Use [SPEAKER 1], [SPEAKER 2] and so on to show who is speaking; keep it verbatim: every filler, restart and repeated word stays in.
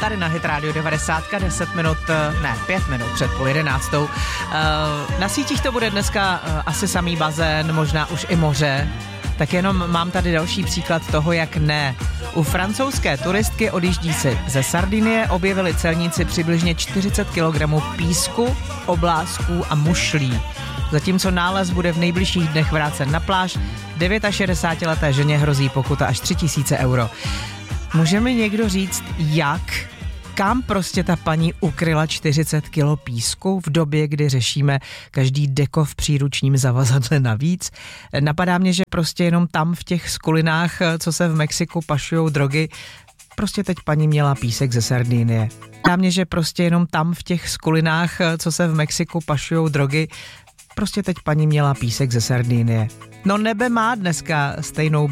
[SPEAKER 1] tady na Hit Radio devadesát, deset minut, ne, pět minut před půl jedenáctou. Na sítích to bude dneska asi samý bazén, možná už i moře. Tak jenom mám tady další příklad toho, jak ne. U francouzské turistky odjíždí si ze Sardinie, objevili celníci přibližně čtyřicet kilogramů písku, oblázků a mušlí. Zatímco nález bude v nejbližších dnech vrácen na pláž, šedesátidevítileté ženě hrozí pokuta až tři tisíce euro. Může mi někdo říct, jak, kam prostě ta paní ukryla čtyřicet kilo písku v době, kdy řešíme každý deko v příručním zavazadle navíc? Napadá mě, že prostě jenom tam v těch skulinách, co se v Mexiku pašujou drogy, prostě teď paní měla písek ze Sardinie. Napadá mě, že prostě jenom tam v těch skulinách, co se v Mexiku pašujou drogy, prostě teď paní měla písek ze Sardinie. No nebe má dneska stejnou